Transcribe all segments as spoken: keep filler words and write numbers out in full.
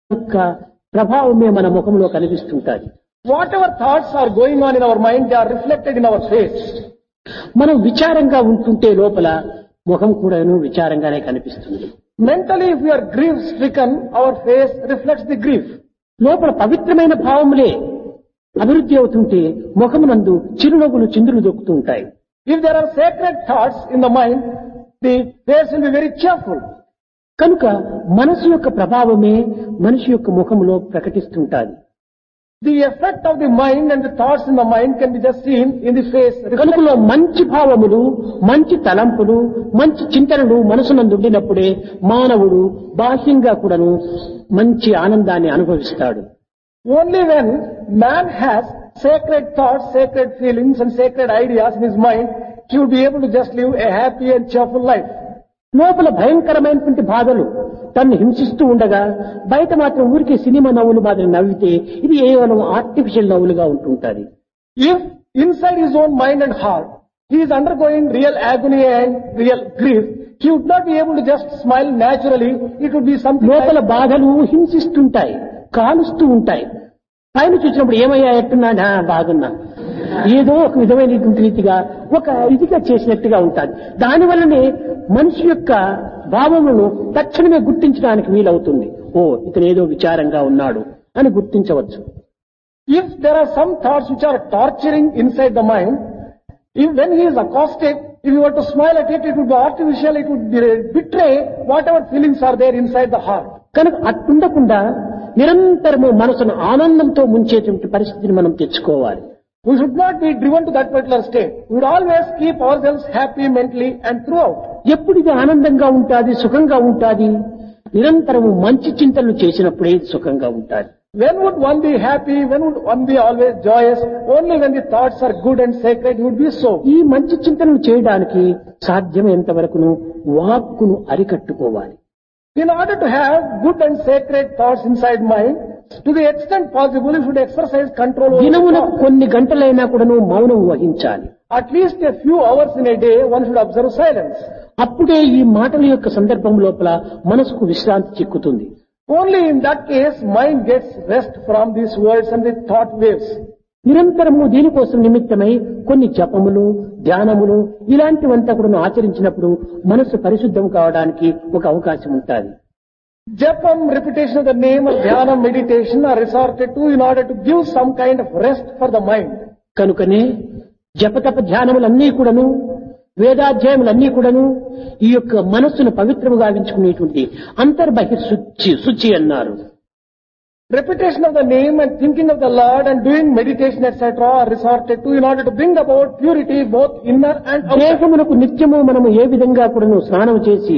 యొక్క ప్రభావమే మన ముఖంలో కనిపిస్తుంటాది. Whatever thoughts are going on in our mind, they are reflected in our face. మనం విచారంగా ఉంటుంటే లోపల ముఖం కూడాను విచారంగానే కనిపిస్తుంది. Mentally, if we are grief stricken, our face reflects the grief. లోపల పవిత్రమైన భావములే అభివృద్ధి అవుతుంటే ముఖమునందు చిరునవ్వులు చిందులు దొక్కుతూ ఉంటాయి. If there are sacred thoughts in the mind, the face will be very cheerful. కనుక మనసు యొక్క ప్రభావమే మనిషి యొక్క ముఖములో ప్రకటిస్తుంటాది. The effect of the mind and the thoughts in the mind can be just seen in the face. కనుకలో మంచి భావములు, మంచి తలంపులు, మంచి చింతనలు మనసునందు ఉండినప్పుడే మానవుడు బాహ్యంగా కూడాను మంచి ఆనందాన్ని అనుభవిస్తాడు. Only when man has sacred thoughts, sacred feelings and sacred ideas in his mind, he will be able to just live a happy and cheerful life. లోపల భయంకరమైనటువంటి బాధలు తన్ను హింసిస్తూ ఉండగా బయట మాత్రం ఊరికే సినిమా నవ్వులు మాదిరి నవ్వితే ఇది కేవలం artificial నవ్వులుగా ఉంటుంటాది. If inside his own mind and heart he is undergoing real agony and real grief, he would not be able to just smile naturally. It would be something లోపల like, బాధలు హింసిస్తుంటాయి, కాలుస్తూ ఉంటాయి. పైన చూసినప్పుడు ఏమయ్యా ఎట్టున్నా బాగున్నా ఏదో ఒక విధమైనటువంటి రీతిగా ఒక ఇదిగా చేసినట్టుగా ఉంటుంది. దానివల్లనే మనిషి యొక్క భావములను తక్షణమే గుర్తించడానికి వీలవుతుంది. ఓ ఇతను ఏదో విచారంగా ఉన్నాడు అని గుర్తించవచ్చు. if there are some thoughts which are torturing inside the mind, if when he is accosted, if you were to smile at it, it would be artificial, it would betray whatever feelings are there inside the heart. కనుక అట్టుండకుండా నిరంతరము మనసును ఆనందంతో ముంచేటువంటి పరిస్థితిని మనం తెచ్చుకోవాలి. We should not be driven to that particular state. We would always keep ourselves happy mentally and throughout. ఎప్పుడు ఇది ఆనందంగా ఉంటాది, సుఖంగా ఉంటాది, నిరంతరము మంచి చింతనలు చేసినప్పుడే ఇది సుఖంగా ఉంటాది. When would one be happy? When would one be always joyous? Only when the thoughts are good and sacred, you would be so. ఈ మంచి చింతనలు చేయడానికి సాధ్యమైనంత వరకును వాక్కును అరికట్టుకోవాలి. In order to have good and sacred thoughts inside mind, to the extent possible, you should exercise control over the దినమునకు thoughts. కొన్ని గంటలైనా కూడాను మౌనం వహించాలి. At least a few hours in a day, one should observe silence. అప్పుడే ఈ మాటల యొక్క సందర్భం లోపల మనసుకు విశ్రాంతి చిక్కుతుంది. Only in that case, mind gets rest from these words and the thought waves. నిరంతరము దీనికోసం నిమిత్తమై కొన్ని జపములు, ధ్యానములు ఇలాంటివంతా కూడా ఆచరించినప్పుడు మనసు పరిశుద్ధం కావడానికి ఒక అవకాశం ఉంటుంది. Japam, repetition of the name, or dhyana, meditation are resorted to in order to give some kind of rest for the mind. కనుకనే జపతప ధ్యానములన్నీ కూడాను, వేదాధ్యాయములన్నీ కూడాను ఈ యొక్క మనస్సును పవిత్రముగా గావించుకునేటువంటి అంతర్బహిర్ శుచి శుచి అన్నారు. Repetition of the name and thinking of the Lord and doing meditation et cetera are resorted to in order to bring about purity both inner and outer. దేహమునకు నిత్యము మనము ఏ విధంగా కూడాను స్నానం చేసి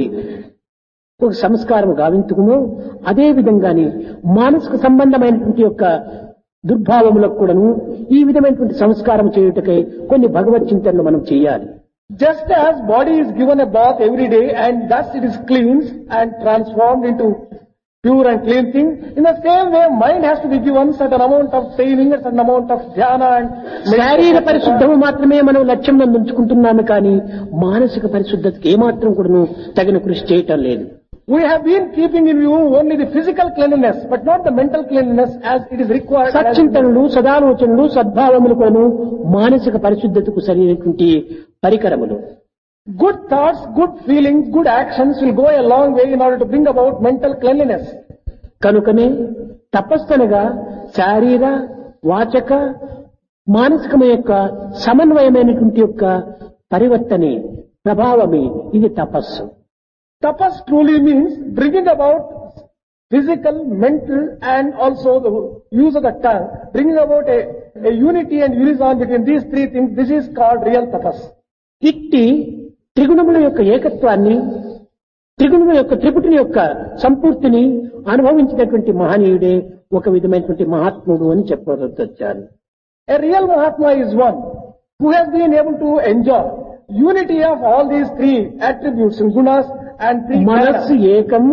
ఒక సంస్కారం గావించుకునో అదే విధంగానే మానసిక సంబంధమైనటువంటి యొక్క దుర్భావములకు కూడాను ఈ విధమైనటువంటి సంస్కారం చేయుటకై కొన్ని భగవత్ చింతనలు మనం చేయాలి. Just as body is given a bath every day and thus it is cleansed and transformed into pure and clean thing, in the same way mind has to be given certain amount of training, a certain amount of dhyana and శారీర పరిశుద్ధము మాత్రమే మనం లక్ష్యం ఉంచుకుంటున్నాము కానీ మానసిక పరిశుద్ధతకి ఏమాత్రం కూడాను తగిన కృషి చేయటం లేదు. We have been keeping in view only the physical cleanliness, but not the mental cleanliness as it is required. సచ్చింతనలు, సదాలోచనలు, సద్భావములు కూడాను మానసిక పరిశుద్ధతకు సరైనటువంటి పరికరములు. Good thoughts, good feelings, good actions will go a long way in order to bring about mental cleanliness. కనుకనే తపస్సనగా శారీర, వాచక, మానసికమ యొక్క సమన్వయమైనటువంటి యొక్క పరివర్తనే ప్రభావమే ఇది తపస్సు. Tapas truly means bringing about physical, mental and also the use of the tongue, bringing about a, a unity and unison between these three things. This is called real tapas. ఇట్టి త్రిగుణముల యొక్క ఏకత్వాన్ని, త్రిగుణముల యొక్క త్రిపుటిని యొక్క సంపూర్తిని అనుభవించినటువంటి మహనీయుడే ఒక విధమైనటువంటి మహాత్ముడు అని చెప్పవచ్చారు. A real Mahatma is one who has been able to enjoy unity of all these three attributes and gunas and three మనస్సు ఏకం,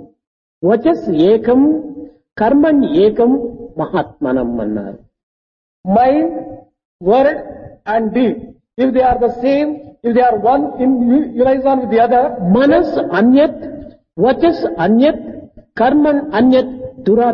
వచస్ ఏకం, కర్మణ్ ఏకం మహాత్మనం అన్నారు. mind, word and deed. If they are the same, if they are one in unison with the other, మనస్ అన్యత్, వచస్ అన్యత్, కర్మణ్ అన్యత్, దురా